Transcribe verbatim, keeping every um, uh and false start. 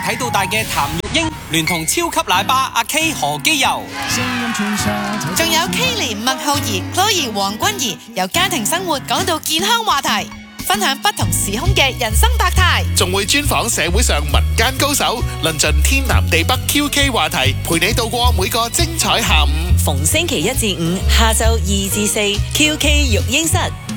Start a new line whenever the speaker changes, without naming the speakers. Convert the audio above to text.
睇到大嘅譚玉英，聯同超級奶爸阿 K 何基佑，
仲有 K 連麥浩兒、Chloe 黃君怡，由家庭生活講到健康話題，分享不同時空嘅人生百態，
仲會專訪社會上民間高手，論盡天南地北 Q K 話題，陪你度過每個精彩下午。
逢星期一至五下晝二至四 Q K 育嬰室。